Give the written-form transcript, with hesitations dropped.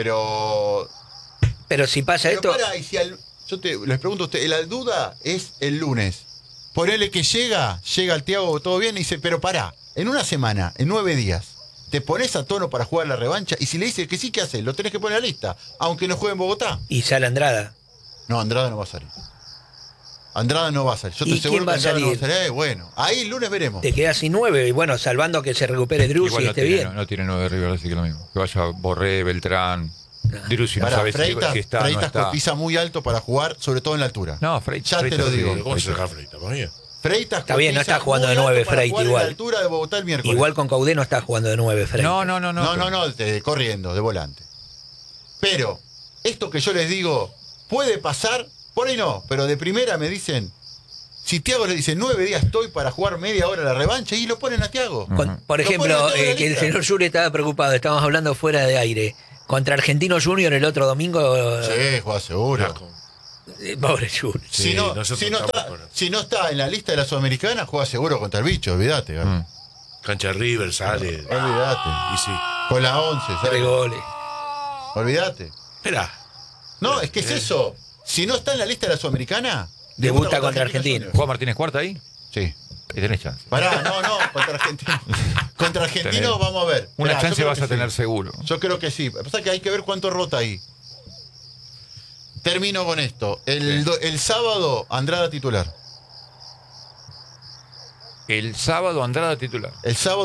Pero si pasa Pero esto... pará, y si les pregunto a usted, la duda es el lunes. Ponele que llega al Thiago todo bien y dice, pero pará, en una semana, en 9 días, te pones a tono para jugar la revancha y si le dice que sí, ¿qué haces? Lo tenés que poner a la lista, aunque no juegue en Bogotá. Y sale Andrada. No, Andrada no va a salir. Andrada no va a salir. Yo ¿Y estoy seguro quién va que a Andrada no va a salir? salir. Bueno, ahí el lunes veremos. Te quedas sin 9, y bueno, salvando que se recupere Druzzi Igual y no esté tiene, bien. no tiene 9 de River, así que lo mismo. Que vaya Borré, Beltrán, Druzzi, no Pará, sabes si está o no Freitas está. cotiza muy alto para jugar, sobre todo en la altura. No, Freitas. Ya te lo digo. ¿Cómo se deja Freita? Freitas Está bien, no cotiza está jugando de muy 9 alto para Freitas jugar en igual. la altura de Bogotá el miércoles. Igual con Caudé no está jugando de 9, Freitas. No, corriendo, de volante. Pero, esto que yo les digo, puede pasar, por ahí no, pero de primera me dicen, si Thiago le dice 9 días estoy para jugar media hora la revancha, y lo ponen a Thiago. Por Lo ejemplo, ponen a Thiago en la que el lista. señor Yuri estaba preocupado, estábamos hablando fuera de aire. Contra Argentino Junior el otro domingo. Sí, juega seguro. Pobre Yuri. Sí, Si no está en la lista de la Sudamericana, juega seguro contra el bicho, olvídate. Cancha River sale. Olvídate. Y sí. Con la 11, 3 ¿sabes? goles. Olvídate. Espera. No, es que es eso. Si no está en la lista de la Sudamericana, Debuta contra Argentino. ¿Juega Martínez Cuarta ahí? Sí. Y tenés chance. Pará, no, contra Argentino. Contra Argentino vamos a ver. Una Esperá, yo chance creo vas que a tener sí. seguro. Yo creo que sí. Lo que pasa es que hay que ver cuánto rota ahí. Termino con esto. El sábado, Andrada titular. El sábado Andrada titular. El sábado